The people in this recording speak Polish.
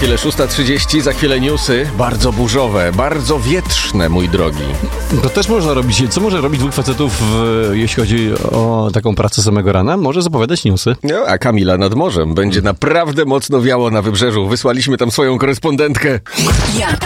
chwilę 6:30, za chwilę newsy. Bardzo burzowe, bardzo wietrzne, mój drogi. To też można robić. Co może robić dwóch facetów, jeśli chodzi o taką pracę samego rana? Może zapowiadać newsy. No, a Kamila nad morzem. Będzie naprawdę mocno wiało na wybrzeżu. Wysłaliśmy tam swoją korespondentkę.